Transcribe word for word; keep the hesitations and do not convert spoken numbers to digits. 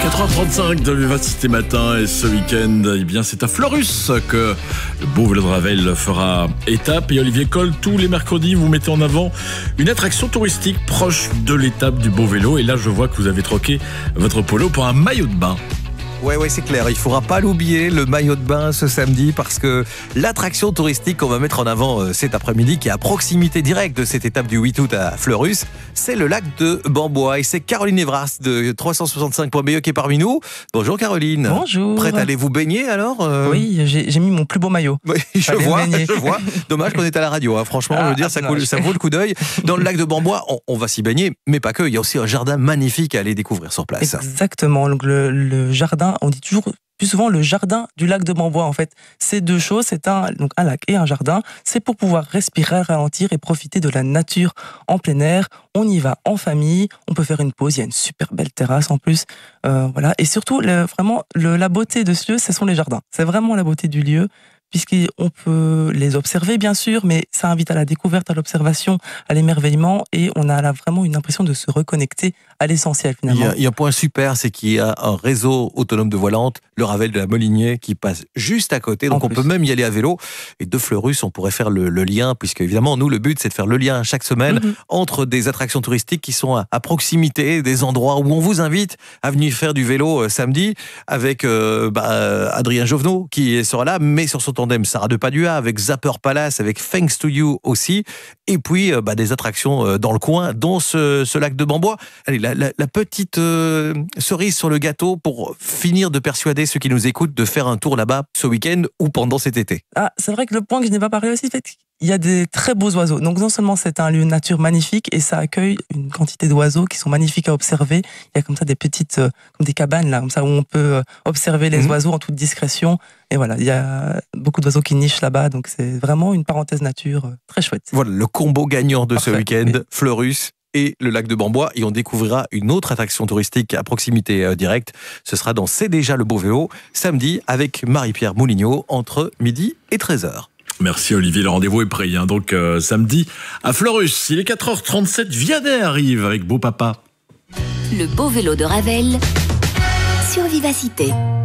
quatre heures trente-cinq de Vivacité Matin et ce week-end, eh bien, c'est à Fleurus que le beau vélo de Ravel fera étape. Et Olivier Coll, tous les mercredis, vous mettez en avant une attraction touristique proche de l'étape du beau vélo. Et là, je vois que vous avez troqué votre polo pour un maillot de bain. Ouais, ouais, c'est clair. Il ne faudra pas l'oublier, le maillot de bain ce samedi, parce que l'attraction touristique qu'on va mettre en avant euh, cet après-midi, qui est à proximité directe de cette étape du huit août à Fleurus, c'est le lac de Bambois. Et c'est Caroline Evras de trois cent soixante-cinq point B E qui est parmi nous. Bonjour Caroline. Bonjour. Prête à aller vous baigner alors euh... Oui, j'ai, j'ai mis mon plus beau maillot. Oui, je vois, je vois. Dommage qu'on est à la radio. Hein. Franchement, ah, je veux dire, ça, coule, ça vaut le coup d'œil. Dans le lac de Bambois, on, on va s'y baigner, mais pas que. Il y a aussi un jardin magnifique à aller découvrir sur place. Exactement. Donc le, le jardin, on dit toujours plus souvent le jardin du lac de Bambois. En fait, c'est deux choses, c'est un, donc un lac et un jardin. C'est pour pouvoir respirer, ralentir et profiter de la nature en plein air. On y va en famille, on peut faire une pause. Il y a une super belle terrasse en plus, euh, voilà. Et surtout, le, vraiment, le, la beauté de ce lieu, ce sont les jardins. C'est vraiment la beauté du lieu, puisqu'on peut les observer bien sûr, mais ça invite à la découverte, à l'observation, à l'émerveillement, et on a là vraiment une impression de se reconnecter à l'essentiel finalement. Il y a, il y a un point super, c'est qu'il y a un réseau autonome de voie lente, le Ravel de la Molinier, qui passe juste à côté, donc en on plus. peut même y aller à vélo. Et de Fleurus, on pourrait faire le, le lien, puisque évidemment, nous, le but, c'est de faire le lien chaque semaine mm-hmm. entre des attractions touristiques qui sont à, à proximité, des endroits où on vous invite à venir faire du vélo euh, samedi, avec euh, bah, Adrien Jovenot, qui sera là, mais sur son tandem Sarah Depadua, avec Zapper Palace, avec Thanks to You aussi, et puis euh, bah, des attractions euh, dans le coin, dont ce, ce lac de Bambois. Allez, la, la, la petite euh, cerise sur le gâteau pour finir de persuader ceux qui nous écoutent de faire un tour là-bas ce week-end ou pendant cet été. Ah, c'est vrai que le point que je n'ai pas parlé aussi, fait, il y a des très beaux oiseaux. Donc non seulement c'est un lieu de nature magnifique et ça accueille une quantité d'oiseaux qui sont magnifiques à observer. Il y a comme ça des petites, euh, comme des cabanes là, comme ça où on peut euh, observer les mmh. oiseaux en toute discrétion. Et voilà, il y a beaucoup d'oiseaux qui nichent là-bas, donc c'est vraiment une parenthèse nature euh, très chouette. Voilà le combo gagnant de Parfait, ce week-end, oui. Fleurus et le lac de Bambois, et on découvrira une autre attraction touristique à proximité euh, directe. Ce sera dans C'est déjà le beau vélo, samedi avec Marie-Pierre Moulignot, entre midi et treize heures. Merci Olivier, le rendez-vous est pris, hein, donc euh, samedi à Fleurus. Il est quatre heures trente-sept, Vianney arrive avec Beau Papa. Le beau vélo de Ravel sur Vivacité.